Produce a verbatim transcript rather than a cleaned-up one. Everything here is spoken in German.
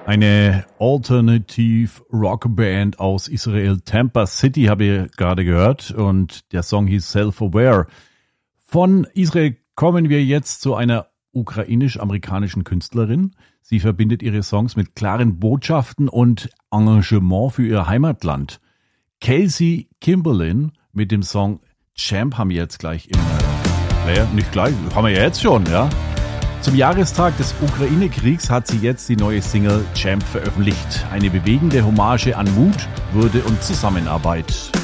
Eine Alternative Rock Band aus Israel, Tampa City, habe ich gerade gehört, und der Song hieß Self-Aware. Von Israel kommen wir jetzt zu einer ukrainisch-amerikanischen Künstlerin. Sie verbindet ihre Songs mit klaren Botschaften und Engagement für ihr Heimatland. Kelsey Kimberlin mit dem Song Champ haben wir jetzt gleich im Player. Nicht gleich, haben wir ja jetzt schon, ja. Zum Jahrestag des Ukraine-Kriegs hat sie jetzt die neue Single Champ veröffentlicht. Eine bewegende Hommage an Mut, Würde und Zusammenarbeit.